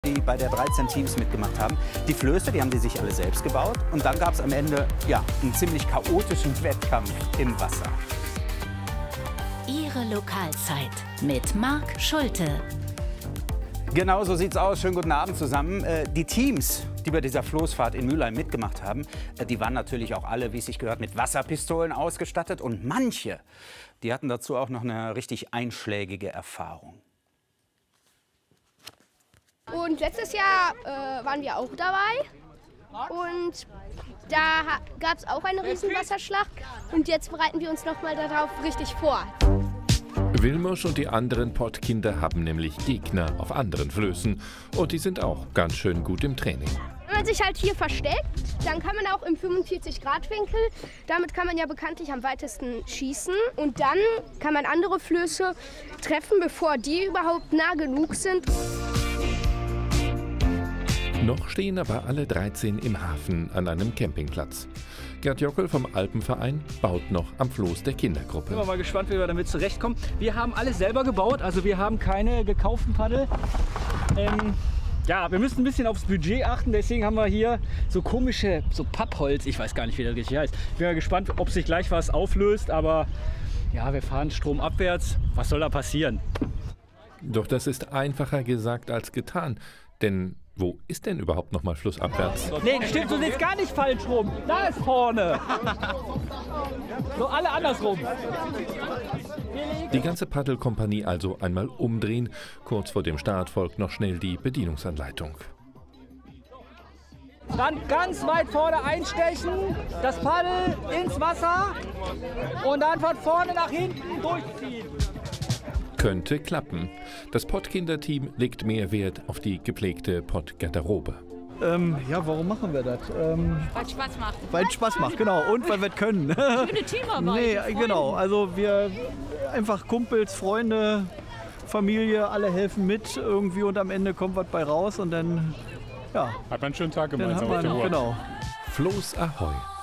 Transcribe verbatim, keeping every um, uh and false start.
die bei der dreizehn Teams mitgemacht haben. Die Flöße, die haben die sich alle selbst gebaut. Und dann gab es am Ende ja, einen ziemlich chaotischen Wettkampf im Wasser. Ihre Lokalzeit mit Marc Schulte. Genau so sieht's aus. Schönen guten Abend zusammen. Die Teams, die bei dieser Floßfahrt in Mülheim mitgemacht haben, die waren natürlich auch alle, wie es sich gehört, mit Wasserpistolen ausgestattet. Und manche, die hatten dazu auch noch eine richtig einschlägige Erfahrung. Und letztes Jahr äh, waren wir auch dabei. Und da gab es auch eine riesen Wasserschlacht. Und jetzt bereiten wir uns noch mal darauf richtig vor. Vilmos und die anderen Pottkinder haben nämlich Gegner auf anderen Flößen. Und die sind auch ganz schön gut im Training. Wenn man sich halt hier versteckt, dann kann man auch im fünfundvierzig Grad Winkel, damit kann man ja bekanntlich am weitesten schießen. Und dann kann man andere Flöße treffen, bevor die überhaupt nah genug sind. Noch stehen aber alle dreizehn im Hafen an einem Campingplatz. Gerd Jockel vom Alpenverein baut noch am Floß der Kindergruppe. Ich bin mal gespannt, wie wir damit zurechtkommen. Wir haben alles selber gebaut, also wir haben keine gekauften Paddel. Ähm, ja, wir müssen ein bisschen aufs Budget achten, deswegen haben wir hier so komische, so Pappholz, ich weiß gar nicht, wie das richtig heißt. Ich bin mal gespannt, ob sich gleich was auflöst, aber ja, wir fahren stromabwärts. Was soll da passieren? Doch das ist einfacher gesagt als getan, denn wo ist denn überhaupt noch mal flussabwärts? Nee, stimmt, du siehst gar nicht falsch rum. Da ist vorne. So, alle andersrum. Die ganze Paddelkompanie also einmal umdrehen. Kurz vor dem Start folgt noch schnell die Bedienungsanleitung. Dann ganz weit vorne einstechen, das Paddel ins Wasser und dann von vorne nach hinten durchziehen. Könnte klappen. Das Pottkinder-Team legt mehr Wert auf die gepflegte Pottgarderobe. Ähm, ja, warum machen wir das? Ähm, weil es Spaß macht. Weil es Spaß macht, genau. Und weil wir es können. Schöne Teamarbeit. Nee, genau. Also wir einfach Kumpels, Freunde, Familie, alle helfen mit irgendwie und am Ende kommt was bei raus und dann, ja. Hat man einen schönen Tag Dann gemeinsam hat man, auf der Uhr. genau. Floß Ahoi.